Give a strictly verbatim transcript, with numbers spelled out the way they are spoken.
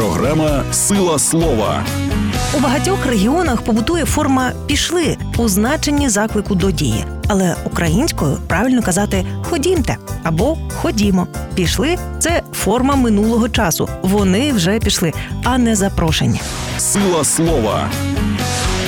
Програма «Сила слова». У багатьох регіонах побутує форма «пішли» у значенні заклику до дії. Але українською правильно казати «ходімте» або «ходімо». «Пішли» – це форма минулого часу. Вони вже пішли, а не запрошені. «Сила слова».